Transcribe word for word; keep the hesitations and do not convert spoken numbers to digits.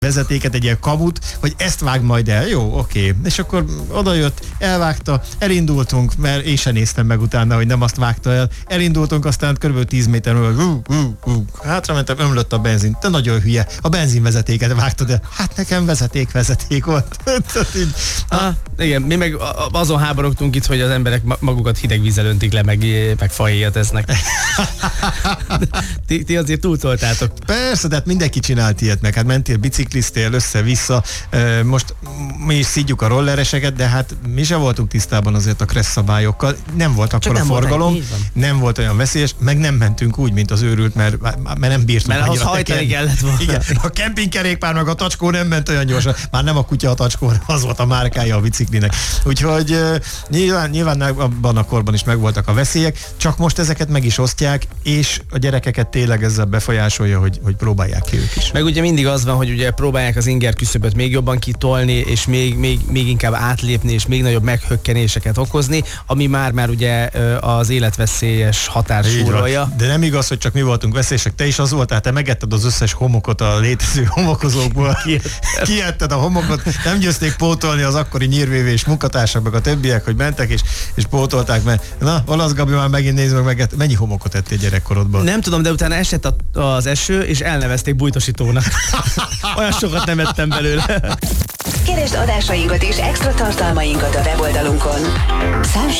vezetéket, egy ilyen kamut, hogy ezt vág majd el. Jó, oké. És akkor odajött, elvágta, elindultunk, mert én sem néztem meg utána, hogy nem azt vágta el. Elindultunk, aztán kb. tíz méter múlva, hátra mentem, ömlött a benzin. Te nagyon hülye, a benzinvezetéket vágtad el. Hát nekem vezeték, vezeték volt. ah, igen, mi meg azon háborogtunk itt, hogy az emberek magukat hideg vízzel öntik le, meg, meg fahéjat esznek. ti, ti azért túltoltátok. Persze, de hát mindenki csinált ilyet, meg hát mentél, bicikliztél össze-vissza. Most mi is szidjuk a rollereseket, de hát mi sem voltunk tisztában azért a kressz szabályokkal. Nem volt akkor a forgalom, nem volt olyan veszélyes, meg nem mentünk úgy, mint az őrült, mert, mert nem bírtunk. Mert ahhoz hajtani kellett volna. Igen, a kempingkerékpár meg a tacskó nem ment olyan gyorsan. Már nem a kutya a tacskó, az volt a márkája a biciklinek. Úgyhogy nyilván, nyilván abban a korban is megvoltak a veszélyek, csak most ezeket meg is osztják, és a gyerekeket tényleg ezzel befolyásolja, hogy, hogy próbálják ki ők is. Meg ugye mindig az van, hogy ugye próbálják az inger küszöböt még jobban kitolni, és még, még, még inkább átlépni, és még nagyobb meghökkenéseket okozni, ami már-már ugye az életveszélyes határ súrolja. De nem igaz, hogy csak mi voltunk veszélyesek, te is az voltál, te megetted az összes homokot a létező homokozókból. Kietted a homokot, nem győzték pótolni az akkori nyírvévés munkatársak, meg a többiek, hogy mentek és, és pótolták, mert na, Olasz Gabi már megint nézd meg, meg, mennyi homokot ettél gyerekkorodban? Nem tudom, de utána esett az eső, és elnevezték bújtosítónak. Olyan sokat nem ettem belőle. Keresd adásainkat és extra tartalmainkat a weboldalunkon.